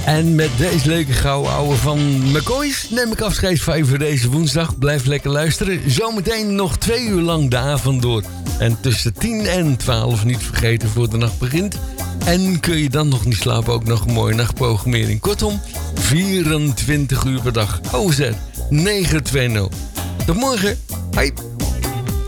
En met deze leuke gouden ouwe van McCoy's neem ik afscheid van je voor deze woensdag. Blijf lekker luisteren. Zometeen nog 2 uur lang de avond door. En tussen 10 en 12 niet vergeten voor de nacht begint. En kun je dan nog niet slapen, ook nog een mooie nachtprogrammering. Kortom, 24 uur per dag. OZ 920. Tot morgen. Hoi.